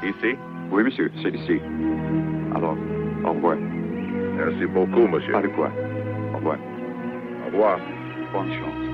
Ici? Oui, monsieur, c'est ici. Alors, au revoir. Merci beaucoup, monsieur. Pas de quoi. Au revoir. Au revoir. Bonne chance.